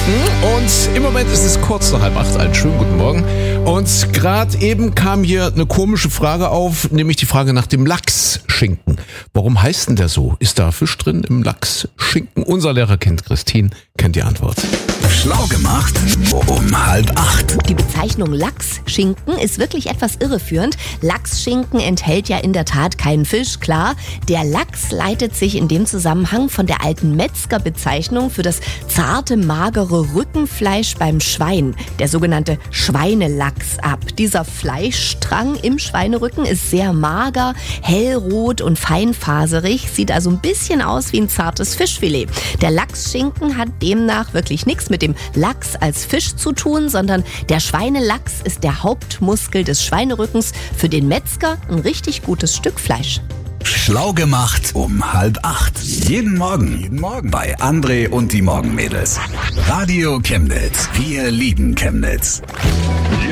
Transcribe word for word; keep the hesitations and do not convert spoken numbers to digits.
Und im Moment ist es kurz nach halb acht. Einen schönen guten Morgen. Und gerade eben kam hier eine komische Frage auf, nämlich die Frage nach dem Lachsschinken. Warum heißt denn der so? Ist da Fisch drin im Lachsschinken? Unser Lehrer kennt Christine, kennt die Antwort. Schlau gemacht um halb acht. Die Bezeichnung Lachsschinken ist wirklich etwas irreführend. Lachsschinken enthält ja in der Tat keinen Fisch, klar. Der Lachs leitet sich in dem Zusammenhang von der alten Metzgerbezeichnung für das zarte, magere Rückenfleisch beim Schwein, der sogenannte Schweinelachs, ab. Dieser Fleischstrang im Schweinerücken ist sehr mager, hellrot und feinfaserig, sieht also ein bisschen aus wie ein zartes Fischfilet. Der Lachsschinken hat demnach wirklich nichts mit dem Lachs als Fisch zu tun, sondern der Schweinelachs ist der Hauptmuskel des Schweinerückens, für den Metzger ein richtig gutes Stück Fleisch. Schlau gemacht um halb acht. Jeden Morgen. Jeden Morgen. Bei André und die Morgenmädels. Radio Chemnitz. Wir lieben Chemnitz.